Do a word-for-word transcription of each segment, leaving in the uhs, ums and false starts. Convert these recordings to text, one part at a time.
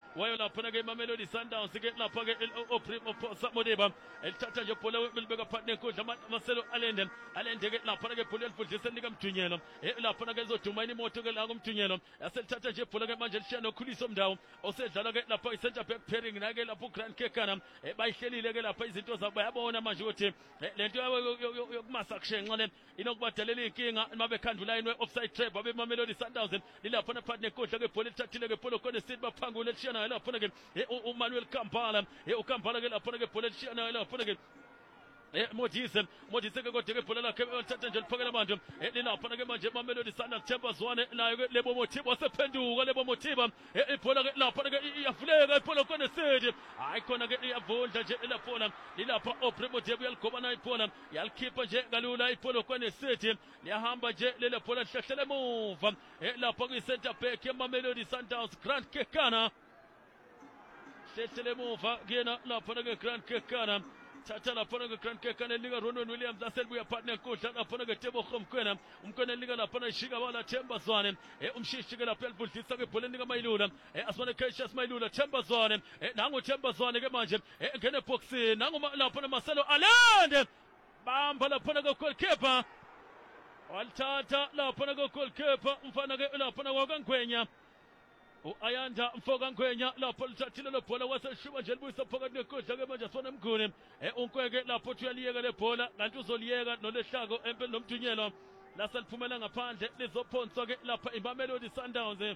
wayo lapha ke Mamelodi Sundowns ke lapha ke Oprimo Modiba elithatha nje ibhola welibeka partner enkundla Marcelo Allende Allende ke lapha ke ibhola elifundisa lika Mjunyelo lapha ke ezoduma imoto ke la kuMjunyelo yaselithatha nje ibhola ke manje lishiya noKhuliso Mdawu osedlala ke lapha i-center back pairing na ke lapha uGrant Kekana bayihlelile ke lapha izinto zabo bayabona manje ukuthi lento yokumasa kushenxa le inokubadalela inkinga mabekhandula inwe offside trap abe Mamelodi Sundowns lilapha na partner enkundla ke ibhola lithathile ke Polo Kone City baphangule lishiyana lapha ke uManuel Kampala uKampala ke lapha ke ibhola lishiyana lapha ke Eh Modise Modise ke kodwa ke ibhola lakhe uthatha nje liphakela abantu lilapha ke manje Mamelodi Sundowns Chambers one nayo ke Lebo Motiba wasephenduka Lebo Motiba ibhola ke lapha ke iyafuleka ibhola Kone City hayi khona ke iyavundla nje lapha lilapha Oprimo Motiba yaligoba na ibhola yalikhipha nje kalula ibhola Kone City liyahamba nje lele bhola lihlehlela emuva lapha ku center back yeMamelodi Sundowns Grant Kekana hlehlele emuva kuyena lapha ke Grant Kekana Tata la pona Grant Kekana liga Ronwen Williams aselbuya partner enkundla la pona ke Tebo Khomkwena umkwena liga la pona ishika bala Chambers one umshishike la phela budlisa ke bhola nika Mayilula asibone Cassius Mayilula Chambers one nangu Chambers one ke manje ngene boxini nangu la pona Marcelo Allende bamba la pona ke goalkeeper walithatha la pona ke goalkeeper umfana ke la pona kwaNgwenya uAyanda mfoka Ngwenya lapho lithathile le bhola waseshuba nje libuyisa phakathi nenkundla ke manje sona Mnguni unkweke lapho uyaliyeka le bhola kanti uzoliyeka nolehlako empela nomdunyelo laseliphumela ngaphandle lizophonswa ke lapha iMamelodi Sundowns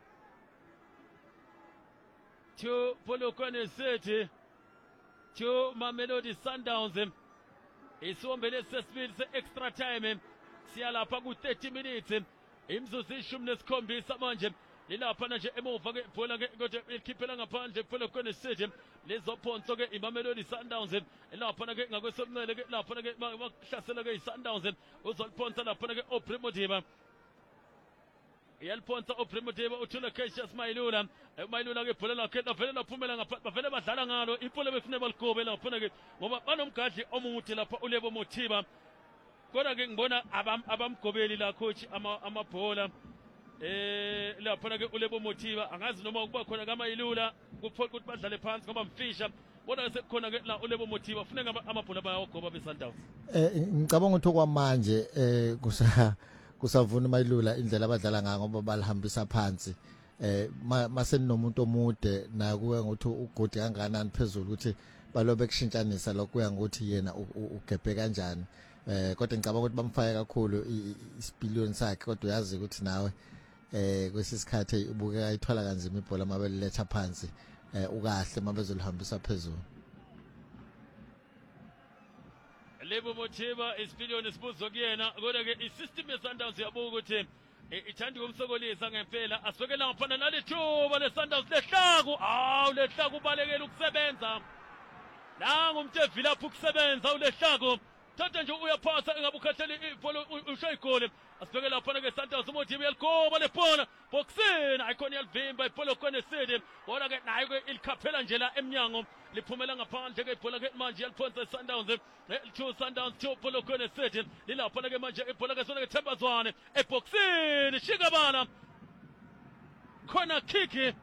to Polo Kone City to Mamelodi Sundowns isiwombele sesibili se extra time siyalapha ku thirty minutes imzuzu ishumi nesikhombisa manje lilapha nje emuva ke bhola ke kodwa ikhiphela ngaphandle Polo Kone City lezophonso ke iMamelodi Sundowns lapha ke ngakwesobunele ke lapha ke bahlasela ke iSundowns uzoliphonsa lapha ke Oprimo Modiba yaliphonsa Oprimo Modiba uthula Cassius Mayilula Mayilula ke bhola lakhe lavele laphumela ngaphandle bavele badlala ngalo ibhola befune baligobe lapha ke ngoba banomgadli omuthi lapha uLebo Motiba kodwa ke ngibona abamgobeli la coach amabhola eh lapha ke uLebo Motiba angazi noma kuba khona kaMayilula kuphoqa ukuthi badlale phansi ngoba mfisha bona sekukhona ke la uLebo Motiba funeka amabhola bayagoba beSundowns eh ngicabanga ukuthi okwamanje eh kusa kusavuna Mayilula indlela abadlala ngayo ngoba balihambisa phansi eh mase nomuntu omude na kuwe ngokuthi ugodi kanganani phezulu ukuthi balobe kushintshanisa lokuya ngokuthi yena ugebhe kanjani eh kodwa ngicabanga ukuthi bamfaya kakhulu isipiliyoni sakhe kodwa uyazi ukuthi nawe eh kwesisikhathi ubukeka ayithola kanzima ibhola mabeliletha phansi eh ukahle mabezolihambisa phezulu Lebo Motiba isipiliyoni sibuzo kuyena kodwa ke isystem yeSundowns yabuka ukuthi ithanda ukumsokolisa ngempela asibekela ngaphana nalithuba leSundowns lehlaku awu lehlaku ubalekela ukusebenza la ngumtevila lapho ukusebenza ulehlaku thatha nje uyaphasa engabe ukhathele ibhola ushaye igoli asibeke lapha ke Sundowns uModiba yaligoba lebhola boxini ayikona yalivimba ibhola Kone City kodwa ke nayo ke ilikhaphela nje la eminyango liphumela ngaphandle ke ibhola ke manje yaliphonsa Sundowns two Sundowns two Polo Kone City lilapha ke manje ibhola ke sona ke Chambers one eboxini shikabana khona kick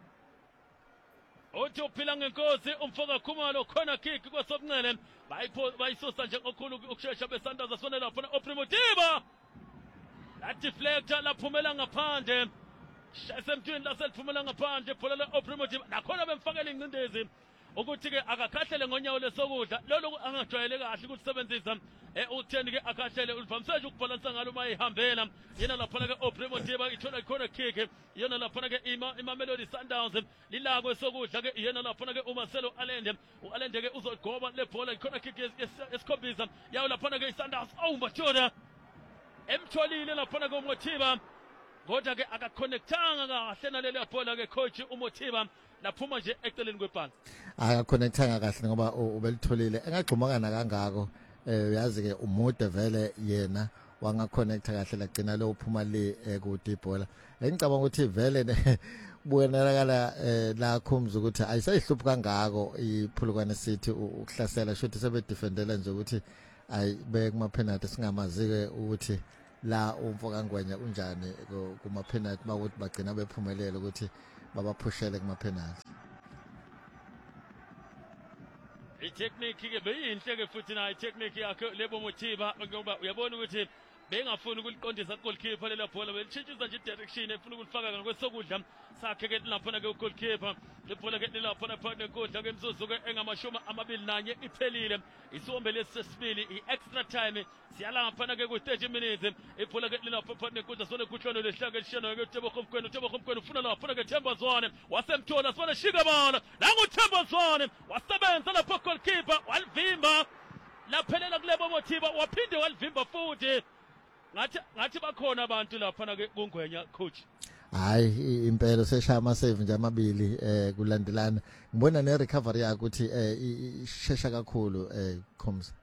uthi uphila ngenkosi umfoka Khumalo khona kick kwesobunxele bayisusa nje ngokhulu ukushesha beSundowns asone lapha Oprimo Modiba la deflector laphumela ngaphandle esemthweni laseliphumela ngaphandle ibhola le Oprimo Modiba nakhona bemfakela ingcindezi ukuthi ke akakhahlele ngonyawo lesokudla lolo angajwayele kahle ukuthi sebenzisa eh utheni ke akhahlele ulivamseje ukubhalansa ngalo mayihambela yena lapha ke Oprimo Modiba ithola ikhona kick yena lapha ke iMamelodi Sundowns lilako esokudla ke yena lapha ke uMarcelo Allende uAllende ke uzogoba lebhola ikhona kick esikhombisa yawo lapha ke iSundowns oh Majoda emtholile lapha ke uMotiba kodwa ke akaconnectanga kahle naleli bhola ke coach uMotiba laphuma nje eceleni kwebhala akaconnectanga kahle ngoba ubelitholile engagxumaka kangako eh uyazi ke umude vele yena wangaconnecta kahle lagcina lo uphuma le ku dibhola engicabanga ukuthi vele buyenakala la khumza ukuthi ayisayihluphi kangako iPolo Kone City ukuhlasela shothi sebe defendela nje ukuthi ayibe kuma penalty singamazi ke ukuthi la umfoka Ngwenya unjani kuma penalty bakuthi bagcina bephumelele ukuthi babaphushele kuma penalty. I-technique ke beyinhle ke futhi nayo i-technique yakhe Lebo Mothiba ngoba uyabona ukuthi bengafuni ukuliqondisa goalkeeper lela bhola belitshintsha nje direction efuna ukulifaka ngakwesokudla sakhe ke lapha ke ugoalkeeper ibhola ke lapha phakathi kodla ke imzuzu ke engamashumi amabili nanye iphelile isombe lesesibili i-extra time siyala ngapha ke ku-thirty minutes ibhola ke lapha phakathi kodla sona kuhlano lehlaka elishano ke Themba Khomkwena Themba Khomkwena ufuna lapha ke Themba Zwane wasemthola sona shika bala nangu Themba Zwane wasebenza lapha goalkeeper walivimba laphelela kuLebo Mothiba waphinde walivimba futhi ngathi ngathi bakhona abantu lapha na ke kungwenya coach. Hayi impela seshaya ama save nje amabili eh kulandelana ngibona ne recovery yakhe ukuthi eh ishesha kakhulu eh Khombisa.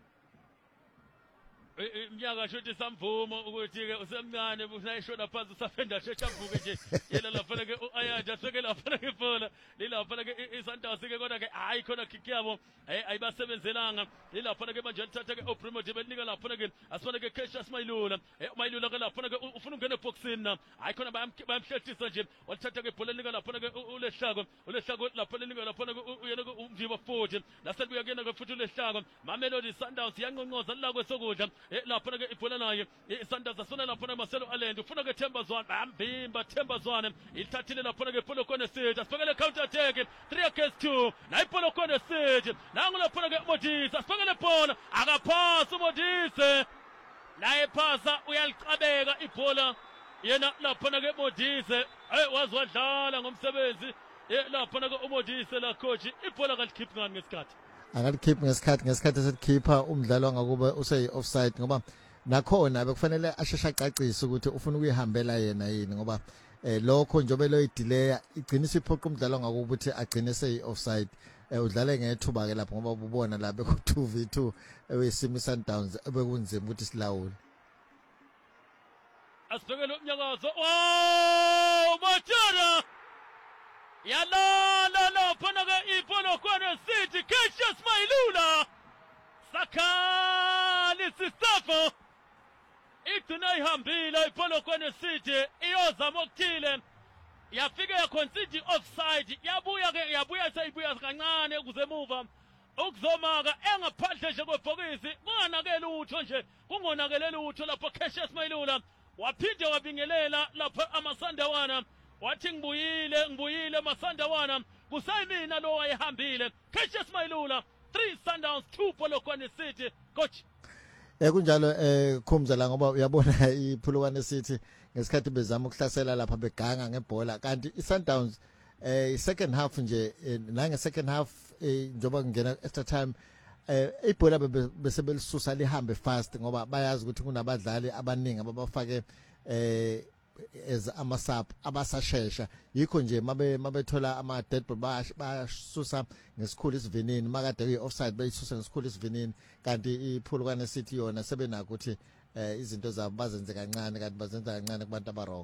Imnyaka shothi samvumo ukuthi ke usemncane usayishona phansi usafenda shesha avuke nje yena lapha ke uAyaja seke lapha ke bola lilapha ke iSundowns ke kodwa ke hayi khona kick yabo ayibasebenzelanga lilapha ke manje lithatha ke oPrimo benika lapha ke asifana ke Cassius Mayilula Mayilula ke lapha ke ufuna ungena eboxini na hayi khona bayamhlehlisa nje walithatha ke bola linika lapha ke uLehlako uLehlako lapha linika lapha ke uyena ke umviba futhi lasebuya kena ke futhi uLehlako Mamelodi Sundowns yanqonqoza la kwesokudla lapha ke ibhola naye iSundowns asona lapha ke Marcelo Allende ufuna ke Themba Zwane bambimba Themba Zwane ilithathile lapha ke Polokwane City asifakele counter attack three against two na iPolokwane City nangu lapha ke Modise asifakele ibhola akaphasa uModise la ephasa uyalicabeka ibhola yena lapha ke Modise hey wazwadlala ngomsebenzi lapha ke uModise la coach ibhola kalikhiphi ngani ngesikhathi akalikhiphi ngesikhathi ngesikhathi esikhipha umdlalo wangakuba usey offside ngoba nakhona bekufanele ashesha acacise ukuthi ufuna ukuyihambela yena yini ngoba eh lokho njobe lo idelay igcinisa iphoqa umdlalo ngakuba ukuthi agcine sey offside udlale ngethuba ke lapho ngoba ubona la beku two v two ewesimi Sundowns ebekunzima ukuthi silawule asibhekele umnyakazo wow Matara yalala lapha ke iPolokwane City Cassius Mayilula Sakali Sisafo igcina ihambile iPolokwane City iyozama ukuthile yafika yaconcede offside yabuya ke yabuya seyibuya kancane ukuze emuva ukuzomaka engaphandle nje kwebhokisi kunganakele utho nje kungonakele utho lapho Cassius Mayilula waphinde wabingelela lapha amasandawana wathi ngibuyile ngibuyile masandawana kusayimina lo wayehambile Cassius Mayilula three Sundowns two Polokwane City coach eh kunjalo eh Khumza la ngoba uyabona iPolokwane City ngesikhathi bezama ukuhlasela lapha beganga ngebhola kanti iSundowns eh second half nje la nge second half njoba ngena extra time eh ibhola bese belisusa lihambe fast ngoba bayazi ukuthi kunabadlali abaningi ababafake eh as amasap abasashesha yikho nje mabe mabethola ama dead ball basusa ngesikhulu isivinini makade ke offside bayisusa ngesikhulu isivinini kanti iPolokwane City yona sebenako ukuthi eh izinto zabo bazenze kancane kanti bazenza kancane kubantu abarong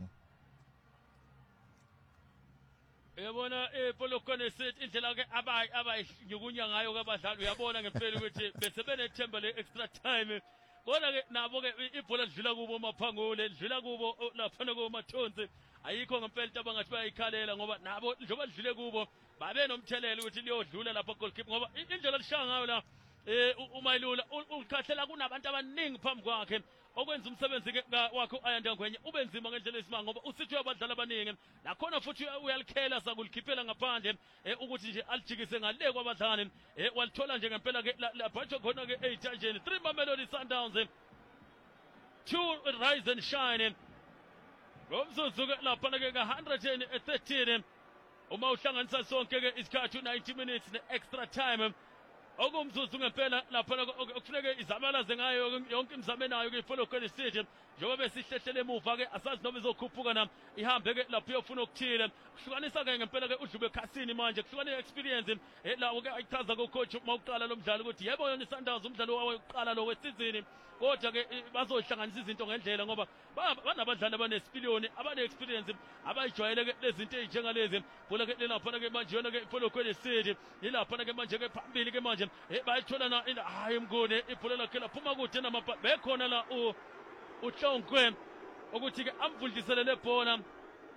uyabona iPolokwane City indlela ke abayi abayinyukunya ngayo kabadlali uyabona ngempela ukuthi bese benethemba le extra time kodwa ke nabo ke ibhola lidlula kubo maphangule lidlula kubo lapha nakomathonsi ayikho ngempela into abangathi bayikhalela ngoba nabo njengoba lidlule kubo babe nomthelelo ukuthi liyodlula lapha goalkeeper ngoba indlela lishaya ngayo la eh uMayilula ukhahlela kunabantu abaningi phambi kwakhe okwenza umsebenzi ke wakhe uAyanda Ngwenya ube nzima ngendlela esimanga ngoba usithi uyabadlala abaningi nakhona futhi uyalikhela sakulikhiphela ngaphandle ukuthi nje alijikise ngale kwabadlali walithola nje ngempela ke lapha khona ke eight nje three Mamelodi Sundowns two Rise and Shine ngomzuzu ke lapha ke one hundred thirteen uma uhlanganisa sonke ke isikhathi ninety minutes ne extra time okumzuzu ngempela lapha kufuneka izamalaze ngayo yonke imizamo nayo ke iPolokwane City njengoba besihlehlele emuva ke asazi noma izokhuphuka na ihambe ke lapho iyofuna ukuthile kuhlukanisa ke ngempela ke udlube khasini manje kuhlukane experience lawo ke ayichaza ku coach mawuqala lo mdlalo ukuthi yebo yona iSundowns umdlalo wawoqala lo wesizini kodwa ke bazohlanganisa izinto ngendlela ngoba banabadlali abanesipiliyoni abane experience abayijwayele ke lezi zinto ezinjengalezi bola ke lapha ke manje yona ke iPolokwane City ilapha ke manje ke phambili ke manje bayithola na hayi mngone ibhola lakhe laphuma kude namapa bekhona la u uHlongwe ukuthi ke amvuldisele lebhola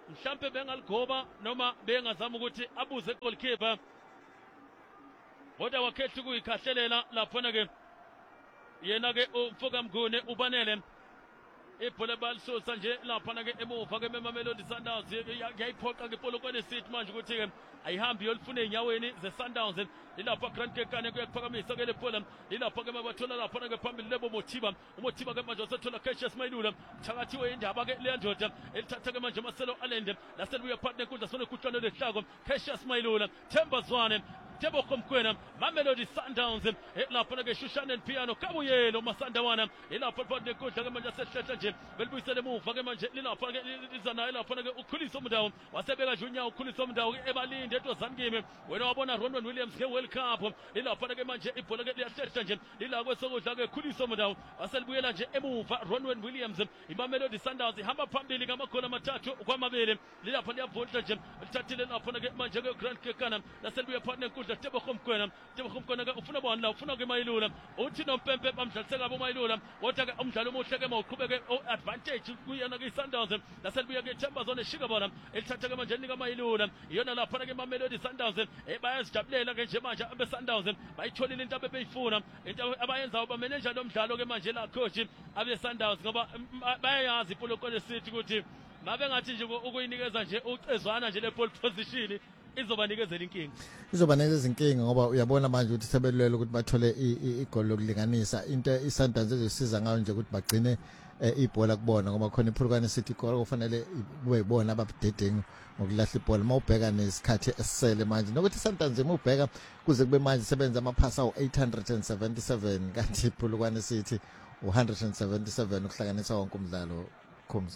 mhlambe bengaligoba noma bengazama ukuthi abuze goalkeeper kodwa wakhetha ukuyikhahlelela laphana ke yena ke umfoka Mnguni ubanele ibhola balisusa nje laphana ke emuva ke Mamelodi Sundowns yayiphoqa ke Polokwane City manje ukuthi ke ayihambi yolifuna enyaweni ze Sundowns ilapha Grand Kekane kuyaphakamisa ke lebhola ilapha ke mabathola laphana ke phambili lebo Motiba uMotiba ke manje usethola Cassius Mayilula thakathiwe indaba ke le ndoda elithatha ke manje Marcelo Allende laseluya partner kudla sona kuhlano lehlako Cassius Mayilula Themba Zwane Tebo Komkwena Mamelodi Sundowns lapha ke Shushane Piano Kabuyelo Masandawana ilapha partner kudla ke manje sehletha nje belibuyisele emuva ke manje lilapha ke izana ilapha ke ukhulisa umdawo wasebeka Junior ukhulisa umdawo ebalinde etozangime wena wabona Ronwen Williams ke World Cup ilapha ke manje ibhola ke liyahletha nje ila kwesokudla ke khulisa umdawo waselibuyela nje emuva Ronwen Williams iMamelodi Sundowns ihamba phambili ngamagola amathathu kwamabili lilapha liyavota nje lithathile lapha ke manje ke Grand Kekana laselibuya partner kudla Tebo Komkwena Tebo Komkwena ke ufuna bona la ufuna ke Mayilula uthi nompempe bamdlalise kabe Mayilula kodwa ke umdlalo omuhle ke mawuqhubeke advantage kuyena ke Sundowns laselibuya ke Themba Zwane shika bona elithatha ke manje nika Mayilula iyona lapha ke Mamelodi Sundowns bayazijabulela ke nje manje abe Sundowns bayitholile into abebeyifuna into abayenzayo ba manager lomdlalo ke manje la coach abe Sundowns ngoba bayayazi Polokwane City ukuthi mabe ngathi nje ukuyinikeza nje ucezwana nje le pole position izobanikezela inkinga izobanikeza inkinga ngoba uyabona manje ukuthi sebelwele ukuthi bathole igoli lokulinganisa into iSundowns ezosiza ngayo nje ukuthi bagcine ibhola kubona ngoba khona iPolokwane City igoli kufanele kube yibona abadedengu ngokulahla ibhola mawubheka nesikhathi esisele manje nokuthi iSundowns emubheka kuze kube manje sebenza amaphasa awu eight hundred seventy-seven kanti iPolokwane City one hundred seventy-seven ukuhlanganisa wonke umdlalo Khumza.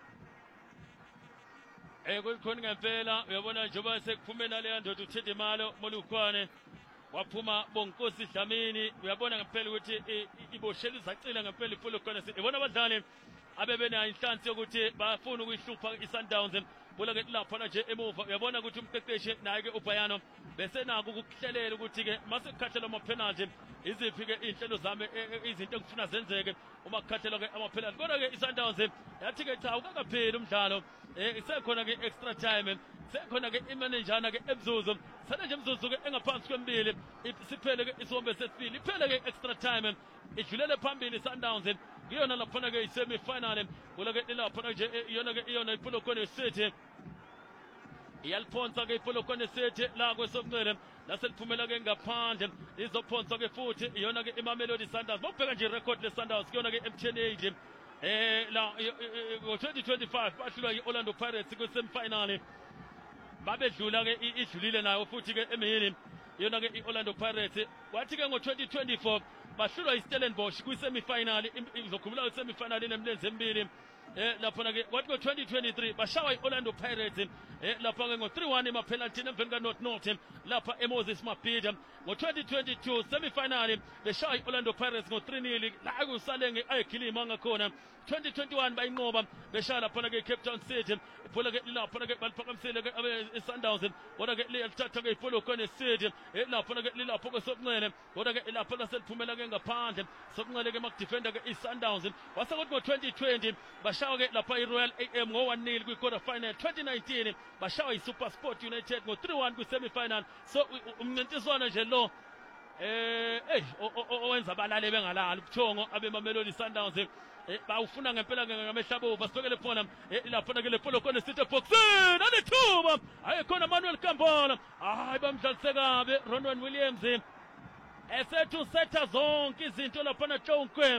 Eh kukhona ngempela uyabona njengoba sekuphume nale ndoda uThedi Malo Molukwane waphuma Bonkosi Dlamini uyabona ngempela ukuthi iboshela izacila ngempela iPolokwane City ibona abadlali abebena inhlansi yokuthi bafuna ukuyihlupha iSundowns bola ke lapha nje emuva uyabona ukuthi umqeqeshi naye ke uBayano bese nako ukuhlelela ukuthi ke mase kukhathela ama penalty iziphi ke inhlelo zami izinto engifuna zenzeke uma kukhathela ke ama penalty kodwa ke iSundowns yathi ke cha ukakapheli umdlalo eh isekhona ke extra time sekhona ke imanagana ke emzuzu sana nje emzuzu ke engaphansi kwembili siphele ke isombe sesibili iphele ke extra time idlulele phambili Sundowns kuyona lapha ke isemi final bola ke lapha nje iyona ke iyona iPolokwane City iyaliphonsa ke iPolokwane City la kwesomncele laseliphumela ke ngaphandle izophonsa ke futhi iyona ke iMamelodi Sundowns bobheka nje record le Sundowns kuyona ke M T N eight eh la ngo twenty twenty-five bahlulwa iOrlando Pirates ku semi final babedlula ke idlulile nayo futhi ke emini iyona ke iOrlando Pirates kwathi ke ngo twenty twenty-four bahlulwa iStellenbosch ku semi final izokhumula ku semi final nemlenze embili eh lapha ke kwathi ngo twenty twenty-three bashawa iOrlando Pirates eh lapha ke ngo three one ema penalty emveni ka North North lapha eMoses Mabhida ngo twenty twenty-two semi final beshawa iOrlando Pirates ngo three nil la kusale ngeAyikhilima ngakhona twenty twenty-one bayinqoba beshaya lapha ke Cape Town City ibhola ke lapha ke baliphakamisele ke iSundowns kodwa ke liyalithatha ke iPolokwane City lapha ke lilapho kwesokunxele kodwa ke lapha laseliphumela ke ngaphandle sokunxele ke makudefender ke iSundowns wasekothi ngo twenty twenty bashawa ke lapha iRoyal A M ngo one nil kwi quarter final twenty nineteen bashawa iSuperSport United ngo three one kwi semi final so umncintiswano nje lo eh eh owenza abalale bengalali ubuthongo abeMamelodi Sundowns bawufuna ngempela ngamehlabo basibekele phona lapha ke lePolokwane City boxing anethuba hayi khona Manuel Kambola hayi bamdlalise kabe Ronwen Williams esethu setha zonke izinto lapha na Tjonkwe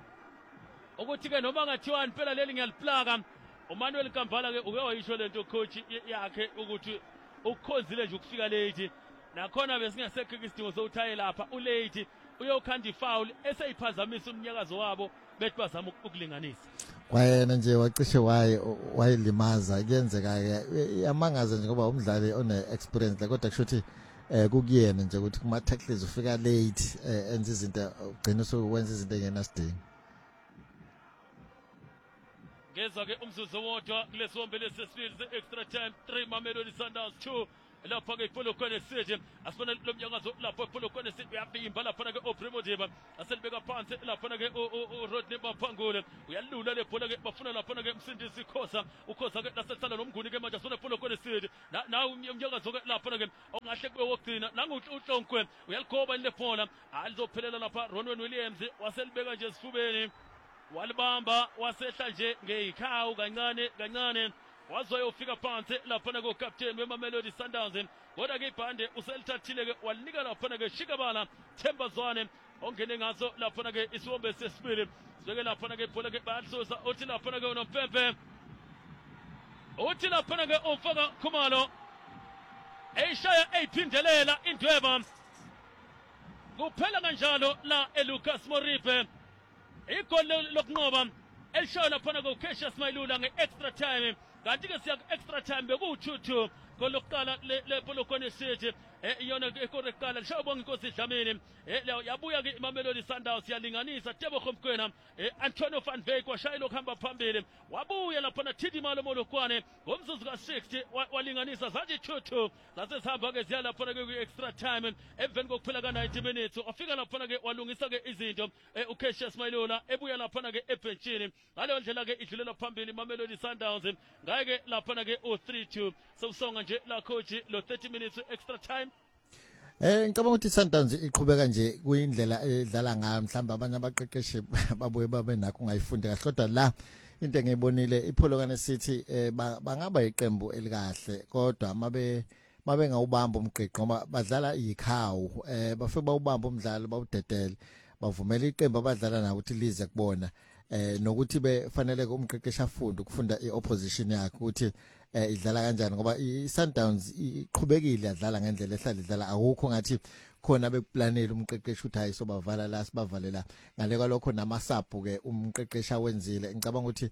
ukuthi ke noma ngathiwa impela leli ngiyaliplaka uManuel Kambola ke uke wayisho lento coach yakhe ukuthi ukukhonzile nje ukufika late nakhona besingasekho isidingo sowuthaye lapha ulate uyokhanda ifoul eseyiphazamisa umnyakazo wabo bethi bazama ukulinganisa kwayena nje wacishe waye wayilimaza kuyenzeka ke yamangaza nje ngoba umdlali one experience kodwa kushuthi eh kukuyena nje ukuthi kuma tackles ufika late enza izinto ugcina usukwenza izinto engenasidingo ngeza ke umzuzu wodwa kulesombe lesesibili se extra time three Mamelodi Sundowns two lapha ke Polokwane City asifana lo mnyakazo lapha Polokwane City uyabimba lapha ke Oprimo Diba aselibeka phansi lapha ke uRodney Baphangule uyalula le bhola ke bafuna lapha ke Msindisi Khosa uKhosa ke lasetsala nomnguni ke manje asifana Polokwane City na umnyakazo ke lapha ke ongahle kube wokugcina nangu uHlonkwe uyaligoba ile bhola alizophelela lapha Ronwen Williams waselibeka nje esifubeni walibamba wasehla nje ngekhawu kancane kancane wazoyofika phansi lapha ko captain weMamelodi Sundowns kodwa ke ibhande uselithathile ke walinika lapha ke Shikabala Thembazwane ongene ngazo lapha ke isiwombe sesibili sibeke lapha ke ibhola ke bayasusa uthi lapha ke uNompempe uthi lapha ke umfaka Khumalo eyishaya eyiphindelela indweba kuphela kanjalo la eLucas Moripe igoli lokunqoba elishaya lapha ko Cassius Mayilula ngeextra time kanti ke siya extra time beku two two kolokuqala le Polokwane City iyona ekorekala lishaya bonke inkosi Dlamini yabuya ke iMamelodi Sundowns yalinganisa Tebogo Mkwena Antonio van Wyk washaya lokuhamba phambili wabuya lapha na Thidimalo Molokwane ngomzuzu ka sixty walinganisa zathi two two zase sihamba ke ziya lapha ke extra time emveni kokuphela ka ninety minutes wafika lapha ke walungisa ke izinto uCassius Mayilula ebuya lapha ke ebenchini ngaleyo ndlela ke idlulela phambili iMamelodi Sundowns ngeke lapha ke u three two sewusonga nje la coach lo thirty minutes extra time. Eh ngicabanga ukuthi Sundowns iqhubeka nje kuyindlela edlala ngayo mhlamba abanye abaqeqeshi babuye babe nakho ungayifundi kahle kodwa la into engiyibonile iPolokwane City bangaba iqembu elikahle kodwa mabe mabe ngawubamba umqiqo ngoba badlala ikhawu eh bafike bawubamba umdlalo bawudedele bavumela iqembu abadlala nawo ukuthi lize kubona eh nokuthi befanele umqeqeshi afunde ukufunda iopposition yakhe ukuthi eh idlala kanjani ngoba iSundowns iqhubekile yadlala ngendlela ehlala idlala akukho ngathi khona bekuplanela umqeqeshi uthi hayi sobavala la sibavalela ngale kwalokho namasapho ke umqeqeshi awenzile ngicabanga ukuthi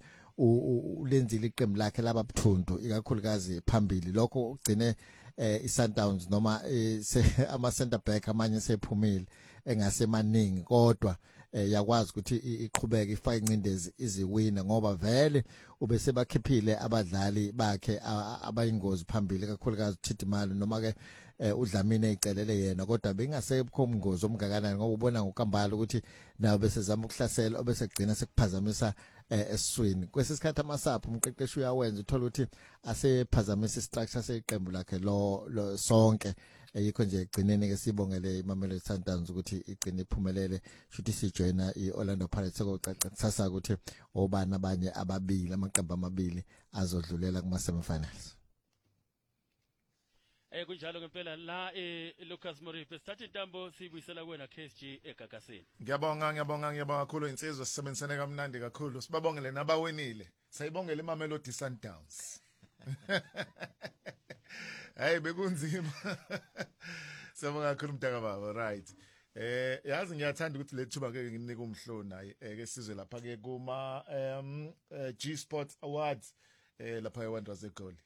ulenzile iqembu lakhe lababuthundu ikakhulukazi phambili lokho ugcine eh iSundowns noma ama center back amanye sephumile engasemaningi kodwa yakwazi ukuthi iqhubeke ifake incindezi iziwina ngoba vele ube sebakhiphile abadlali bakhe abayingozi phambili kakhulukazi Thidimalo noma ke uDlamini ecelele yena kodwa bengasekho umngozi omgakanani ngoba ubona ngokambala ukuthi nawo bese zama ukuhlasela obese kugcina sekuphazamisa esiswini kwesisikhathi amasapho umqeqeshi uyawenza uthola ukuthi asephazamisa istructure seqembu lakhe lo sonke yikho nje egcineni ke sibongele iMamelodi Sundowns ukuthi igcine iphumelele futhi sijoina iOrlando Pirates okucaca kusasa ukuthi obani abanye ababili amaqembu amabili azodlulela kuma semifinals. Eh kunjalo ngempela la eLucas Moripe sithatha intambo sibuyisela kuwena K S G eGagasini. Ngiyabonga ngiyabonga ngiyabonga kakhulu insizwe sisebenzisene kamnandi kakhulu sibabongele nabawinile sayibongela iMamelodi Sundowns. Hey bekunzima. Sibonga kakhulu mntaka baba right. Eh yazi ngiyathanda ukuthi lethuba ke nginike umhlona ke sizwe lapha ke kuma um G Sports Awards eh lapha eWonders eGoli.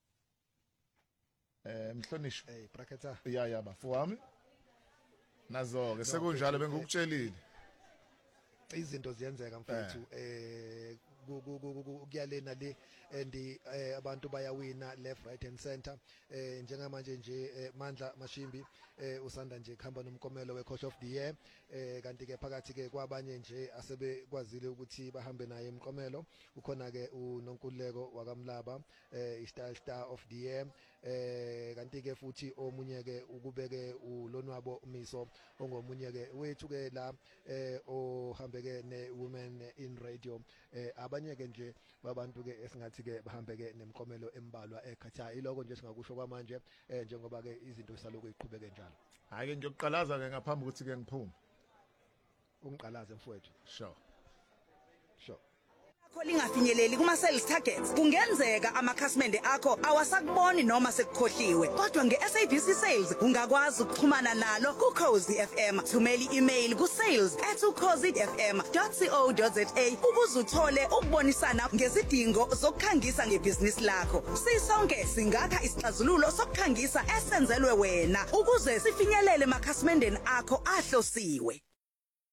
Eh mhlonisho hey bracketa ya ya bafowami nazo ke sekunjalo bengikutshelile izinto ziyenzeka mfethu eh kuyalena le and abantu bayawina left right and center eh njengamanje nje Mandla Mashimbi usanda nje khamba nomkomelo wecoach of the year eh kanti ke phakathi ke kwabanye nje asebekwazile ukuthi bahambe naye emkomelo ukhona ke uNonkululeko wakamlaba eh i-Star Star of the year eh kanti ke futhi omunye ke ukubeke uLonwabo Miso ongomunye ke wethu ke la eh ohambe ke ne women in radio eh abanye ke nje babantu ke esingathi ke bahambe ke nemkomelo embalwa eKhathaya iloko nje singakusho kwamanje eh njengoba ke izinto zisaloko iqhubeke njalo. Hayi ke ngiyoqalaza ke ngaphambi ukuthi ke ngiphume. Ungiqalaze mfowethu. Sure. Sure. Akho lingafinyeleli kuma sales targets kungenzeka amakhasimende akho awasakuboni noma sekukhohliwe kodwa ngeS A B C Sales ungakwazi ukuxhumana nalo ku Khosi F M thumela i-email ku sales at ukhosi f m dot co dot za ukuze uthole ukubonisana ngezidingo zokukhangisa ngebhizinisi lakho sisonke singakha isixazululo sokukhangisa esenzelwe wena ukuze sifinyelele emakhasimendeni akho ahlosiwe.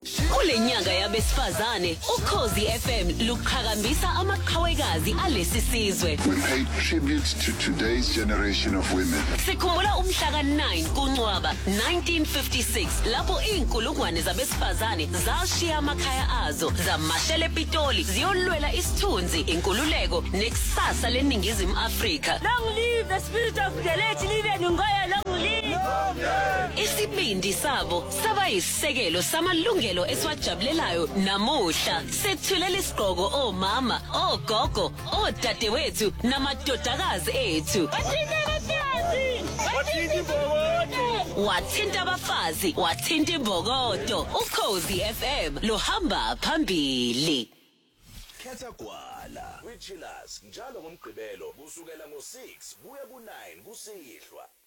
Kule nyanga yabesifazane uKhosi F M luqhakambisa amaqhawekazi alesi sizwe. We pay tribute to today's generation of women. Sikhumbula umhla ka nine kuNcwaba nineteen fifty-six lapho inkulungwane zabesifazane zashiya amakhaya azo zamashela ePitoli ziyolwela isithunzi inkululeko nekusasa leningizimu Afrika. Long live the spirit of the late Livia Ngoya, long live. Isibindi sabo saba isisekelo samalungelo esiwajabulelayo namuhla sethulela isigqoko omama, ogogo, odadewethu namadodakazi ethu. Wathinta abafazi, wathinta imbokodo. uKhosi F M lohamba phambili. Khetha kwala, Witchillers njalo ngomgqibelo kusukela ngo six kuya ku nine kusihlwa.